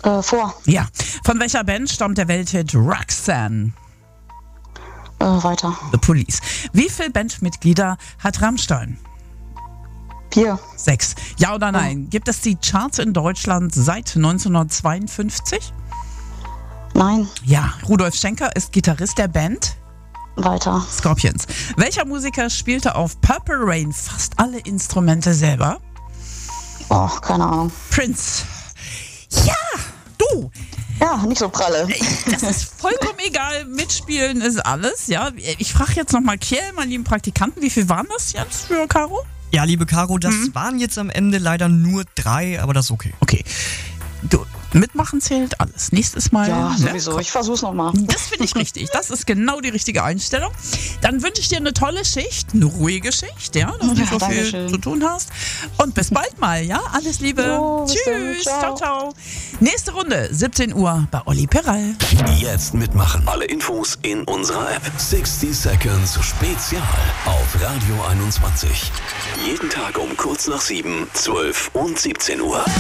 Vor. Ja. Von welcher Band stammt der Welthit Roxanne? Weiter. The Police. Wie viele Bandmitglieder hat Rammstein? 4. 6. Ja oder nein? Gibt es die Charts in Deutschland seit 1952? Nein. Ja. Rudolf Schenker ist Gitarrist der Band Weiter. Scorpions. Welcher Musiker spielte auf Purple Rain fast alle Instrumente selber? Oh, keine Ahnung. Prince. Ja, du. Ja, nicht so pralle. Das ist vollkommen egal. Mitspielen ist alles. Ja, ich frage jetzt nochmal Kiel, meinen lieben Praktikanten, wie viel waren das jetzt für Caro? Ja, liebe Caro, das waren jetzt am Ende leider nur 3, aber das ist okay. Okay. Du, mitmachen zählt alles. Nächstes Mal. Ja, ne? sowieso. Ich versuch's nochmal. Das finde ich richtig. Das ist genau die richtige Einstellung. Dann wünsche ich dir eine tolle Schicht, eine ruhige Schicht, ja, dass du nicht so viel Dankeschön. zu tun hast. Und bis bald mal, ja? Alles Liebe. Jo, bis Tschüss. dann. Ciao, ciao. Nächste Runde, 17 Uhr bei Olli Peral. Jetzt mitmachen. Alle Infos in unserer App. 60 Seconds Spezial auf Radio 21. Jeden Tag um kurz nach 7, 12 und 17 Uhr.